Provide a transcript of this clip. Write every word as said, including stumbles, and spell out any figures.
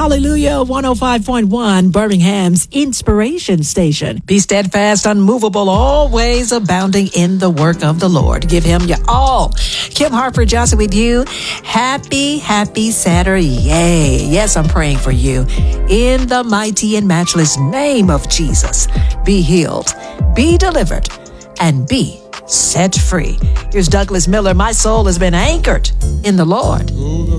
Hallelujah, one oh five point one, Birmingham's inspiration station. Be steadfast, unmovable, always abounding in the work of the Lord. Give him your all. Kim Harper Johnson with you. Happy, happy Saturday. Yay. Yes, I'm praying for you. In the mighty and matchless name of Jesus, be healed, be delivered, and be set free. Here's Douglas Miller. My soul has been anchored in the Lord.